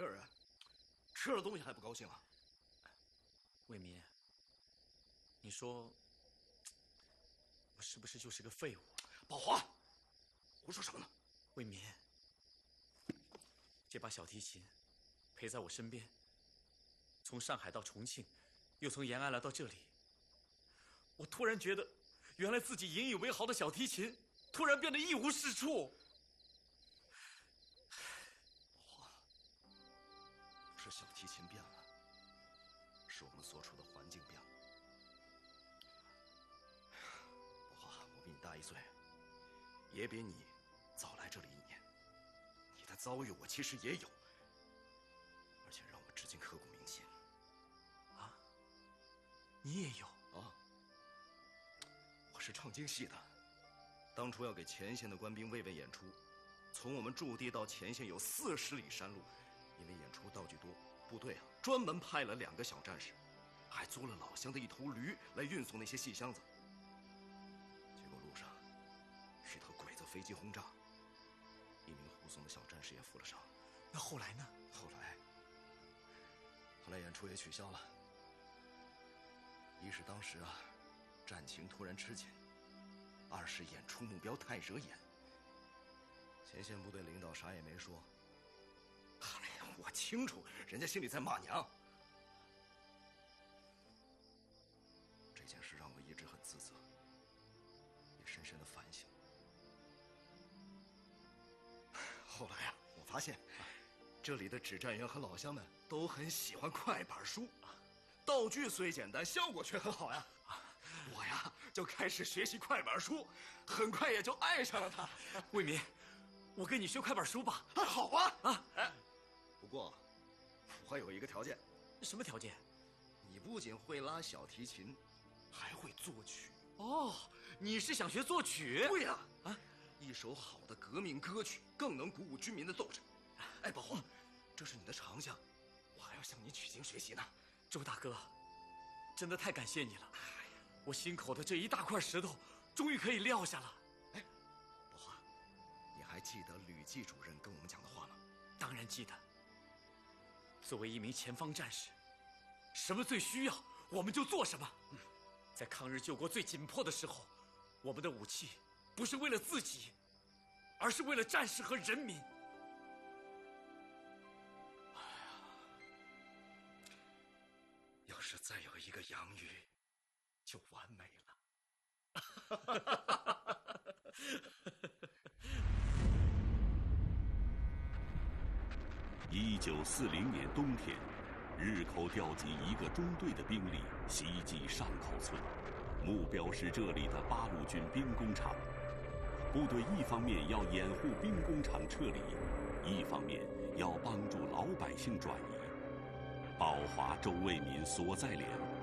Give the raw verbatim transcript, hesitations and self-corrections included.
这人吃了东西还不高兴啊？ 卫民，你说我是不是就是个废物？ 宝华，胡说什么呢？ 卫民，这把小提琴陪在我身边，从上海到重庆，又从延安来到这里，我突然觉得，原来自己引以为豪的小提琴，突然变得一无是处。 宝华，不是小提琴变了，是我们所处的环境变了。宝华，我比你大一岁，也比你早来这里一年，你的遭遇我其实也有，而且让我至今刻骨铭心。 啊，你也有啊？我是唱京戏的，当初要给前线的官兵慰问演出，从我们驻地到前线有四十里山路，因为演出道具多，部队啊专门派了两个小战士，还租了老乡的一头驴来运送那些细箱子。结果路上遇到鬼子飞机轰炸，一名护送的小战士也负了伤。 那后来呢？ 后来，后来演出也取消了。一是当时啊，战情突然吃紧；二是演出目标太惹眼。前线部队领导啥也没说。哎呀，我清楚，人家心里在骂娘。这件事让我一直很自责，也深深的反省。后来啊，我发现，这里的指战员和老乡们都很喜欢快板书，道具虽简单，效果却很好呀。我呀，就开始学习快板书，很快也就爱上了它。 卫民，我跟你学快板书吧。 啊，好啊！啊，哎，不过我还有一个条件。 什么条件？ 你不仅会拉小提琴，还会作曲。 哦，你是想学作曲？ 对呀！啊，一首好的革命歌曲更能鼓舞军民的斗志。哎，宝华，这是你的长项，我还要向你取经学习呢。 周大哥，真的太感谢你了。哎呀，我心口的这一大块石头终于可以撂下了。 哎，宝华，你还记得吕季主任跟我们讲的话吗？ 当然记得。作为一名前方战士，什么最需要我们就做什么。嗯，在抗日救国最紧迫的时候，我们的武器不是为了自己，而是为了战士和人民。 哎呀，要是再有一个杨玉，就完美了。 一九四零年冬天，日寇调集一个中队的兵力袭击上口村，目标是这里的八路军兵工厂。部队一方面要掩护兵工厂撤离，一方面要帮助老百姓转移。宝华、周卫民所在连